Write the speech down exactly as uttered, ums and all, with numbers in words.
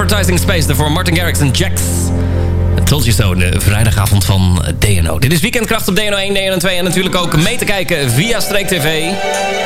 Advertising Space. Daarvoor Martin Garrix en Jax. Told you so, de vrijdagavond van D N O. Dit is Weekendkracht op D N O één, D N O twee en natuurlijk ook mee te kijken via Streek T V.